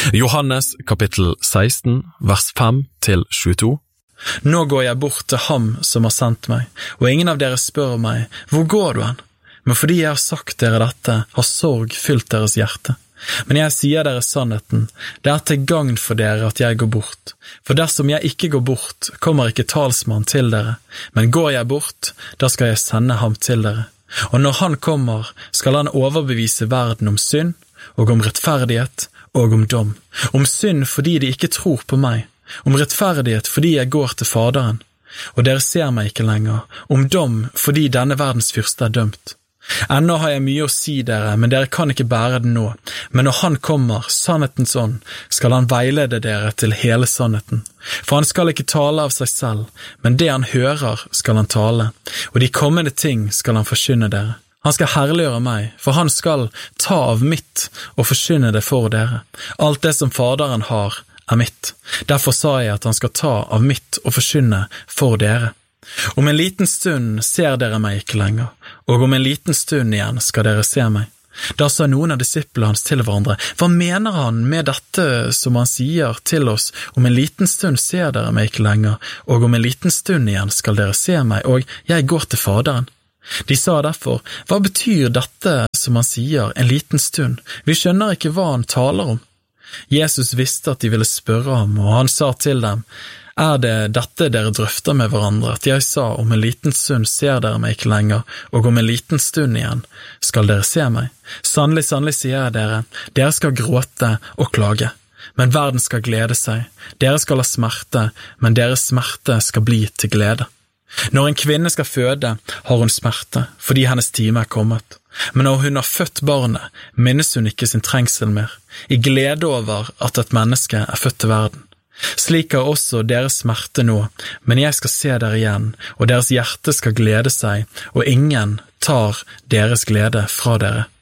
Johannes kapittel 16, vers 5-22. Nå går jeg bort til ham som har sendt meg, og ingen av dere spør meg, hvor går du hen? Men fordi jeg har sagt dere dette, har sorg fylt deres hjerte. Men jeg sier dere sannheten, det er til gagn for dere at jeg går bort. For dersom jeg ikke går bort, kommer ikke talsmann til dere. Men går jeg bort, da skal jeg sende ham til dere. Og når han kommer, skal han overbevise verden om synd, og om rettferdighet, og om dom. Om synd fordi de ikke tror på meg. Om rettferdighet fordi jeg går til Faderen, og dere ser meg ikke lenger. Om dom fordi denne verdens fyrste er dømt. Ennå har jeg mye å si dere, men dere kan ikke bære det nå. Men når han kommer, sannhetens ånd, skal han veilede dere til hele sannheten. For han skal ikke tale av seg selv, men det han hører skal han tale, og de kommende ting skal han forkynne dere. Han skal herliggjøre meg, for han skal ta av mitt og forkynne det for dere. Alt det som Faderen har, er mitt. Derfor sa jeg at han skal ta av mitt og forkynne for dere. Om en liten stund ser dere meg ikke lenger, og om en liten stund igjen skal dere se meg. Da sa noen av disiplene hans til hverandre, hva mener han med dette som han sier til oss, om en liten stund ser dere meg ikke lenger, og om en liten stund igjen skal dere se meg, og jeg går til Faderen? De sa derfor, hva betyr dette som han sier, en liten stund? Vi skjønner ikke hva han taler om. Jesus visste at de ville spørre ham, og han sa til dem, er det dette dere drøfter med hverandre, at jeg sa om en liten stund ser dere meg ikke lenger, og om en liten stund igjen skal dere se meg? Sannelig, sannelig sier jeg dere skal gråte og klage, men verden skal glede seg. Dere skal ha smerte, men deres smerte skal bli til glede. Når en kvinne skal føde, har hun smerte, fordi hennes time er kommet. Men når hun har født barnet, minnes hun ikke sin trengsel mer, i glede over at et menneske er født til verden. Slik er også deres smerte nå, men jeg skal se dere igjen, og deres hjerte skal glede seg, og ingen tar deres glede fra dere.